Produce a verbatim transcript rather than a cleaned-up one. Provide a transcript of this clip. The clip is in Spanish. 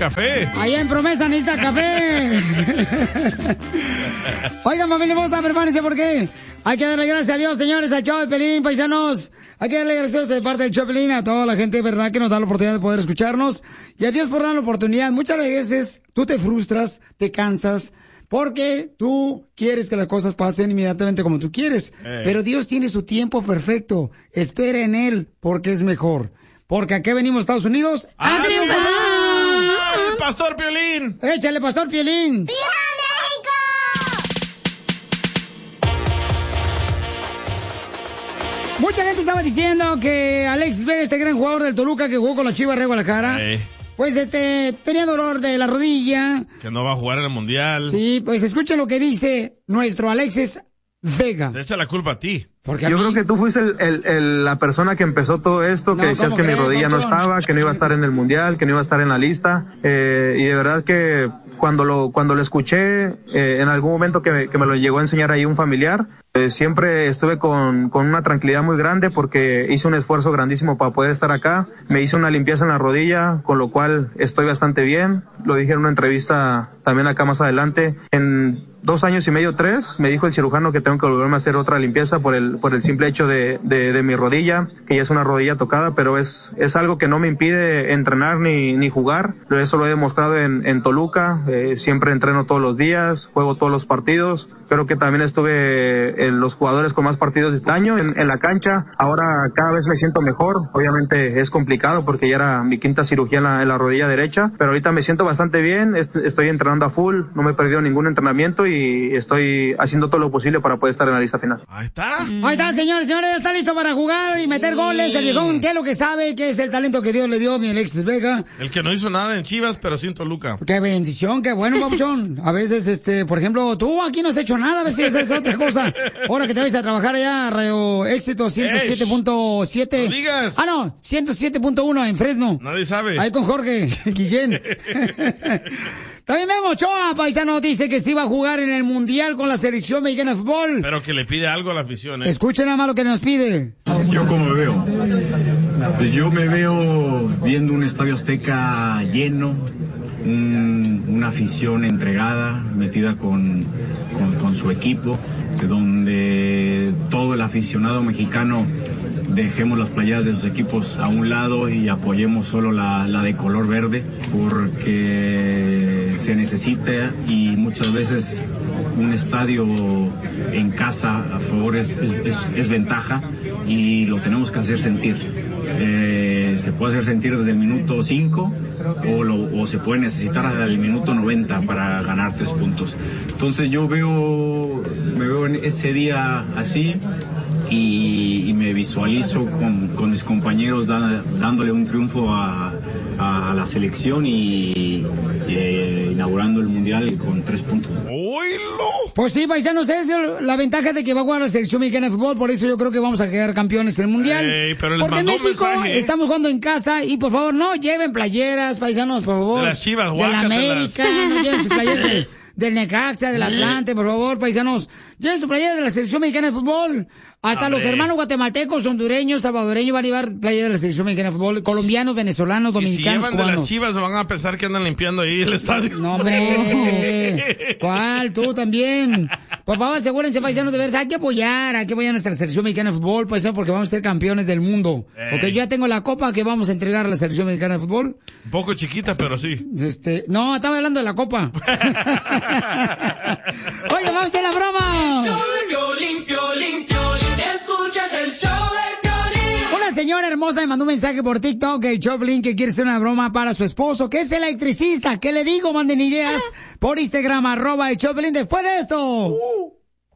café. Allá en Promesa necesita café. Oigan, familia hermosa, prepárense porque hay que darle gracias a Dios, señores, al show de Pelín, paisanos. Hay que darle gracias de parte del show de Pelín a toda la gente, verdad, que nos da la oportunidad de poder escucharnos. Y a Dios por dar la oportunidad. Muchas veces tú te frustras, te cansas, porque tú quieres que las cosas pasen inmediatamente como tú quieres. Eh. Pero Dios tiene su tiempo perfecto. Espera en Él, porque es mejor. Porque aquí venimos, Estados Unidos, a, ¡a triunfar! ¡El Pastor Piolín! ¡Échale, Pastor Piolín! ¡Viva México! Mucha gente estaba diciendo que Alexis Vega, este gran jugador del Toluca que jugó con la Chivas de Guadalajara, eh. pues este tenía dolor de la rodilla. Que no va a jugar en el Mundial. Sí, pues escuchen lo que dice nuestro Alexis Vega. Te echa la culpa a ti. Porque Yo mí... creo que tú fuiste el, el, el, la persona que empezó todo esto, que no, decías que mi rodilla no estaba, que no iba a estar en el Mundial, que no iba a estar en la lista. Eh, y de verdad que cuando lo cuando lo escuché, eh, en algún momento que me, que me lo llegó a enseñar ahí un familiar, eh, siempre estuve con, con una tranquilidad muy grande porque hice un esfuerzo grandísimo para poder estar acá. Me hice una limpieza en la rodilla, con lo cual estoy bastante bien. Lo dije en una entrevista también acá más adelante. En dos años y medio, tres, me dijo el cirujano que tengo que volverme a hacer otra limpieza por el por el simple hecho de, de, de mi rodilla, que ya es una rodilla tocada, pero es es algo que no me impide entrenar ni ni jugar. Eso lo he demostrado en, en Toluca. Eh, siempre entreno todos los días, juego todos los partidos. Creo que también estuve en los jugadores con más partidos de este año en, en la cancha. Ahora cada vez me siento mejor. Obviamente es complicado porque ya era mi quinta cirugía en la, en la rodilla derecha, pero ahorita me siento bastante bien. Est- estoy entrenando a full, no me he perdido ningún entrenamiento y estoy haciendo todo lo posible para poder estar en la lista final. Ahí está. Ahí está, señores, señores, está listo para jugar y meter goles. El viejón, ¿qué es lo que sabe? ¿Qué es el talento que Dios le dio a mi Alexis Vega? El que no hizo nada en Chivas, pero sí en Toluca. Qué bendición, qué bueno, papuchón. A veces, este, por ejemplo, tú aquí no has hecho nada, a veces es otra cosa. Ahora que te vas a trabajar allá, Radio Éxito ciento siete punto siete. No digas. Ah, no, ciento siete punto uno en Fresno. Nadie sabe. Ahí con Jorge Guillén. También Memo Ochoa, paisano, dice que sí va a jugar en el Mundial con la selección mexicana de fútbol. Pero que le pide algo a la afición, ¿eh? Escuchen nada más lo que nos pide. Yo como me veo. Pues yo me veo viendo un Estadio Azteca lleno, un, una afición entregada, metida con, con, con su equipo, donde todo el aficionado mexicano dejemos las playeras de sus equipos a un lado y apoyemos solo la, la de color verde, porque se necesita y muchas veces un estadio en casa a favor es, es, es, es ventaja y lo tenemos que hacer sentir. Eh, se puede hacer sentir desde el minuto cinco o, lo, o se puede necesitar hasta el minuto noventa para ganar tres puntos. Entonces yo veo, me veo en ese día así y, y me visualizo con, con mis compañeros da, dándole un triunfo a, a la selección y eh, inaugurando el Mundial con tres puntos. ¡Oílo! Pues sí, paisanos, es la ventaja de que va a jugar la selección mexicana de fútbol, por eso yo creo que vamos a quedar campeones en el Mundial. Ey, pero les porque en mandó México mensaje. estamos jugando en casa y por favor no lleven playeras, paisanos, por favor. De las Chivas, de la guácatelas. América, no lleven su playera de, del Necaxa, del Atlante, por favor, paisanos. Lleven su playera de la selección mexicana de fútbol. Hasta Hombre. los hermanos guatemaltecos, hondureños, salvadoreños van a llevar playera de la selección mexicana de fútbol. Colombianos, venezolanos, Y si dominicanos, llevan de las cubanos. Chivas van a pensar que andan limpiando ahí el estadio. No, hombre. ¿Cuál? Tú también. Por favor, asegúrense, paisanos, de ver. Hay que apoyar, hay que apoyar a nuestra selección mexicana de fútbol, paisanos, porque vamos a ser campeones del mundo. Ey. Porque yo ya tengo la copa que vamos a entregar a la selección mexicana de fútbol. Un poco chiquita, pero sí. Este, no, estaba hablando de la copa. Oye, vamos a hacer la broma. Show de Piolín, Piolín, Piolín. Escuchas el show de Piolín. Una señora hermosa me mandó un mensaje por TikTok, el Choplin, que quiere hacer una broma para su esposo, que es electricista. ¿Qué le digo? Manden ideas por Instagram, arroba el Choplin. Después de esto. Uh.